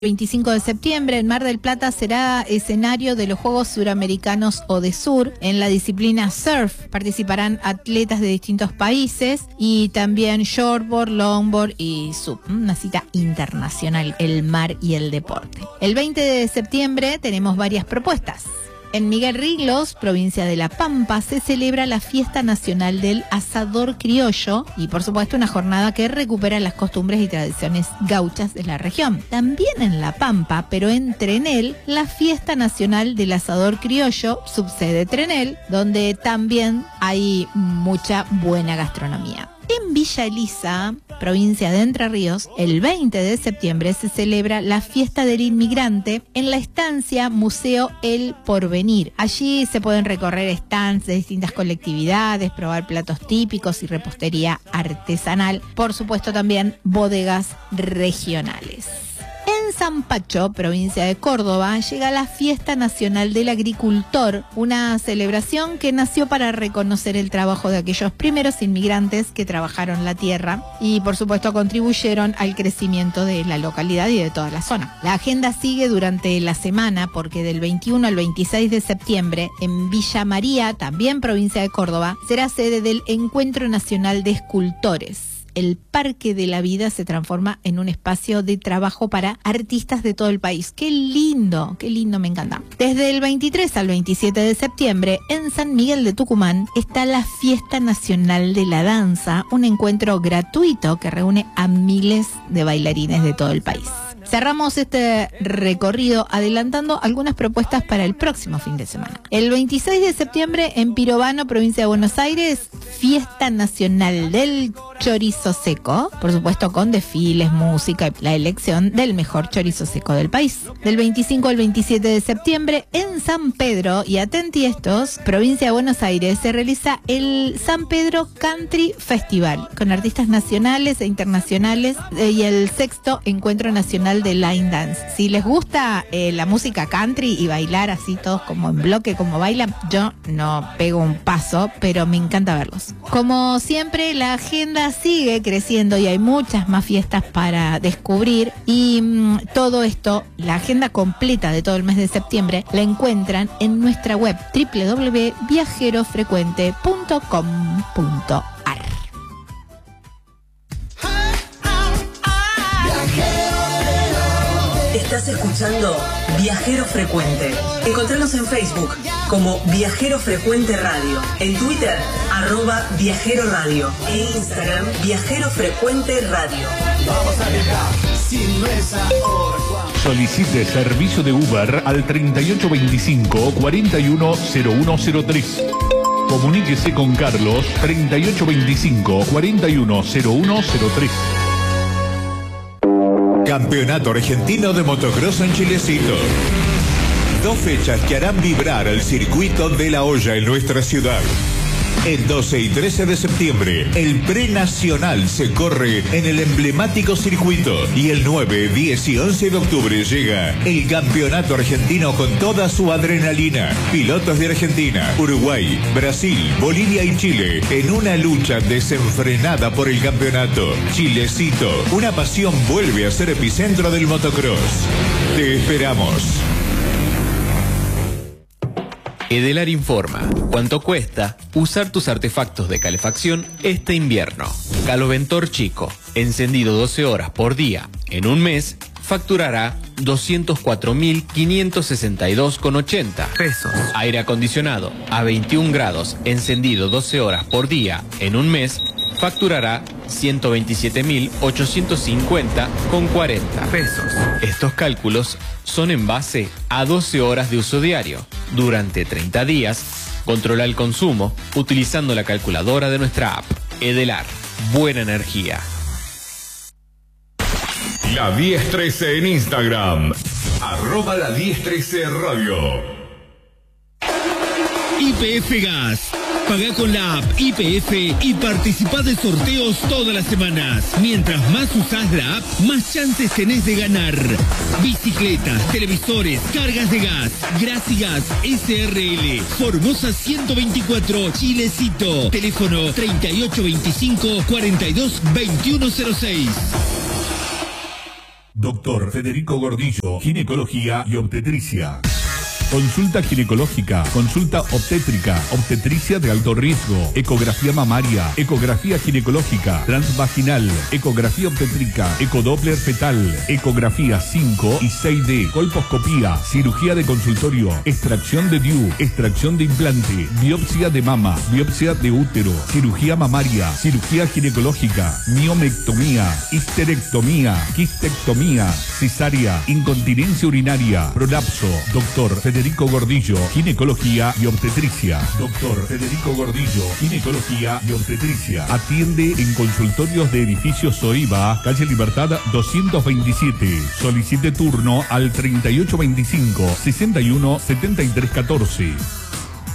25 de septiembre en Mar del Plata será escenario de los Juegos Suramericanos ODESUR. En la disciplina surf participarán atletas de distintos países y también shortboard, longboard y sub. Una cita internacional, el mar y el deporte. El 20 de septiembre tenemos varias propuestas. En Miguel Riglos, provincia de La Pampa, se celebra la Fiesta Nacional del Asador Criollo y, por supuesto, una jornada que recupera las costumbres y tradiciones gauchas de la región. También en La Pampa, pero en Trenel, la Fiesta Nacional del Asador Criollo, subsede Trenel, donde también hay mucha buena gastronomía. En Villa Elisa, provincia de Entre Ríos, el 20 de septiembre se celebra la Fiesta del Inmigrante en la estancia Museo El Porvenir. Allí se pueden recorrer stands de distintas colectividades, probar platos típicos y repostería artesanal. Por supuesto también bodegas regionales. En Zampacho, provincia de Córdoba, llega la Fiesta Nacional del Agricultor, una celebración que nació para reconocer el trabajo de aquellos primeros inmigrantes que trabajaron la tierra y, por supuesto, contribuyeron al crecimiento de la localidad y de toda la zona. La agenda sigue durante la semana porque del 21 al 26 de septiembre en Villa María, también provincia de Córdoba, será sede del Encuentro Nacional de Escultores. El Parque de la Vida se transforma en un espacio de trabajo para artistas de todo el país. ¡Qué lindo! ¡Qué lindo! Me encanta. Desde el 23 al 27 de septiembre, en San Miguel de Tucumán, está la Fiesta Nacional de la Danza, un encuentro gratuito que reúne a miles de bailarines de todo el país. Cerramos este recorrido adelantando algunas propuestas para el próximo fin de semana. El 26 de septiembre en Pirobano, provincia de Buenos Aires, Fiesta Nacional del Chorizo Seco, por supuesto con desfiles, música y la elección del mejor chorizo seco del país. Del 25 al 27 de septiembre en San Pedro y atenti estos, provincia de Buenos Aires, se realiza el San Pedro Country Festival con artistas nacionales e internacionales y el 6º Encuentro Nacional de Line Dance. Si les gusta la música country y bailar así todos como en bloque, como bailan, yo no pego un paso, pero me encanta verlos. Como siempre, la agenda sigue creciendo y hay muchas más fiestas para descubrir y todo esto, la agenda completa de todo el mes de septiembre, la encuentran en nuestra web www.viajerofrecuente.com.ar. Estás escuchando Viajero Frecuente. Encontranos en Facebook como Viajero Frecuente Radio, en Twitter @Viajero Radio, en Instagram Viajero Frecuente Radio. Vamos a viajar, si no es ahora. Solicite servicio de Uber al 3825-410103. Comuníquese con Carlos 3825-410103. Campeonato Argentino de Motocross en Chilecito. 2 fechas que harán vibrar al circuito de La Hoya en nuestra ciudad. El 12 y 13 de septiembre, el prenacional se corre en el emblemático circuito. Y el 9, 10 y 11 de octubre llega el Campeonato Argentino con toda su adrenalina. Pilotos de Argentina, Uruguay, Brasil, Bolivia y Chile en una lucha desenfrenada por el campeonato. Chilecito, una pasión vuelve a ser epicentro del motocross. Te esperamos. Edelar informa cuánto cuesta usar tus artefactos de calefacción este invierno. Caloventor Chico, encendido 12 horas por día en un mes, facturará 204.562,80 pesos. Aire acondicionado a 21 grados, encendido 12 horas por día en un mes, facturará 127.850,40 pesos. Estos cálculos son en base a 12 horas de uso diario. Durante 30 días, controla el consumo utilizando la calculadora de nuestra app. Edelar, buena energía. La 1013 en Instagram. @la 1013 Radio. YPF Gas. Pagá con la app YPF y participá de sorteos todas las semanas. Mientras más usás la app, más chances tenés de ganar. Bicicletas, televisores, cargas de gas. Grasigas SRL. Formosa 124, Chilecito. Teléfono 3825 42 2106. Doctor Federico Gordillo, ginecología y obstetricia. Consulta ginecológica, consulta obstétrica, obstetricia de alto riesgo, ecografía mamaria, ecografía ginecológica, transvaginal, ecografía obstétrica, ecodoppler fetal, ecografía 5 y 6D, colposcopía, cirugía de consultorio, extracción de DIU, extracción de implante, biopsia de mama, biopsia de útero, cirugía mamaria, cirugía ginecológica, miomectomía, histerectomía, quistectomía, cesárea, incontinencia urinaria, prolapso. Doctor Federico Gordillo, ginecología y obstetricia. Doctor Federico Gordillo, ginecología y obstetricia. Atiende en consultorios de edificio Soiba, calle Libertad 227. Solicite turno al 3825 61 73 14.